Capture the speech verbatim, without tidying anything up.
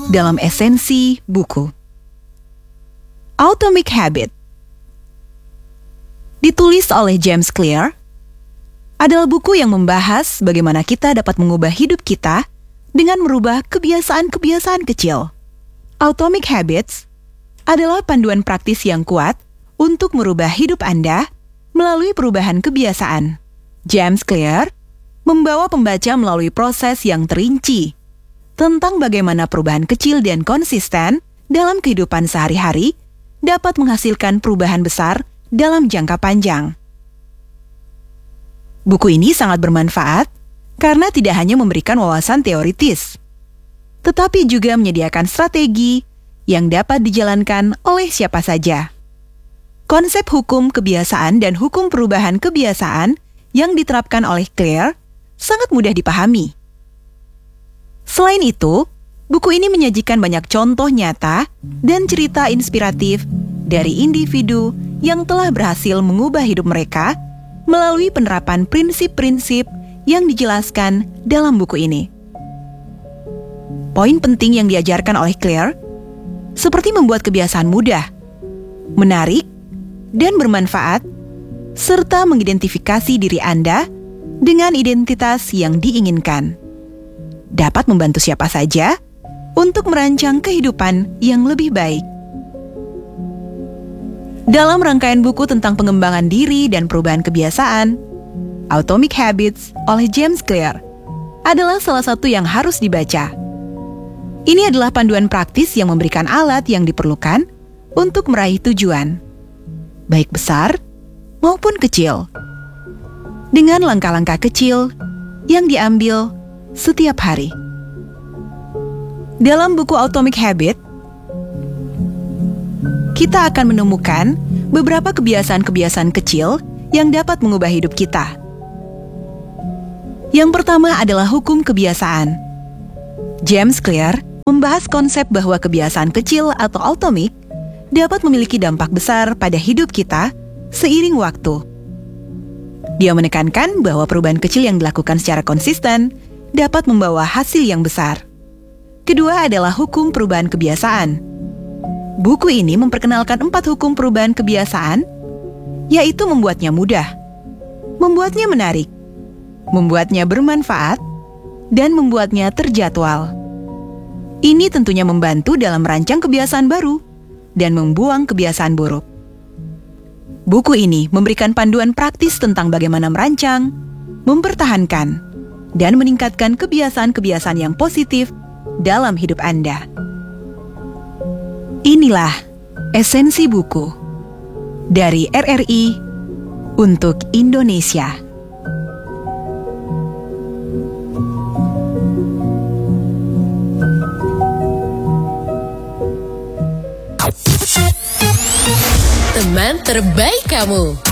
dalam esensi buku. Atomic Habit ditulis oleh James Clear, adalah buku yang membahas bagaimana kita dapat mengubah hidup kita dengan merubah kebiasaan-kebiasaan kecil. Atomic Habits adalah panduan praktis yang kuat untuk merubah hidup Anda melalui perubahan kebiasaan. James Clear membawa pembaca melalui proses yang terinci tentang bagaimana perubahan kecil dan konsisten dalam kehidupan sehari-hari dapat menghasilkan perubahan besar dalam jangka panjang. Buku ini sangat bermanfaat karena tidak hanya memberikan wawasan teoritis, tetapi juga menyediakan strategi yang dapat dijalankan oleh siapa saja. Konsep hukum kebiasaan dan hukum perubahan kebiasaan yang diterapkan oleh Clear sangat mudah dipahami. Selain itu, buku ini menyajikan banyak contoh nyata dan cerita inspiratif dari individu yang telah berhasil mengubah hidup mereka melalui penerapan prinsip-prinsip yang dijelaskan dalam buku ini. Poin penting yang diajarkan oleh Clear seperti membuat kebiasaan mudah, menarik, dan bermanfaat, serta mengidentifikasi diri Anda dengan identitas yang diinginkan. Dapat membantu siapa saja untuk merancang kehidupan yang lebih baik. Dalam rangkaian buku tentang pengembangan diri dan perubahan kebiasaan, Atomic Habits oleh James Clear adalah salah satu yang harus dibaca. Ini adalah panduan praktis yang memberikan alat yang diperlukan untuk meraih tujuan, baik besar maupun kecil, dengan langkah-langkah kecil yang diambil setiap hari. Dalam buku Atomic Habit, kita akan menemukan beberapa kebiasaan-kebiasaan kecil yang dapat mengubah hidup kita. Yang pertama adalah hukum kebiasaan. James Clear membahas konsep bahwa kebiasaan kecil atau atomik dapat memiliki dampak besar pada hidup kita seiring waktu. Dia menekankan bahwa perubahan kecil yang dilakukan secara konsisten dapat membawa hasil yang besar. Kedua adalah hukum perubahan kebiasaan. Buku ini memperkenalkan empat hukum perubahan kebiasaan, yaitu membuatnya mudah, membuatnya menarik, membuatnya bermanfaat, dan membuatnya terjadwal. Ini tentunya membantu dalam merancang kebiasaan baru dan membuang kebiasaan buruk. Buku ini memberikan panduan praktis tentang bagaimana merancang, mempertahankan, dan meningkatkan kebiasaan-kebiasaan yang positif dalam hidup Anda. Inilah esensi buku dari R R I untuk Indonesia. Teman terbaik kamu.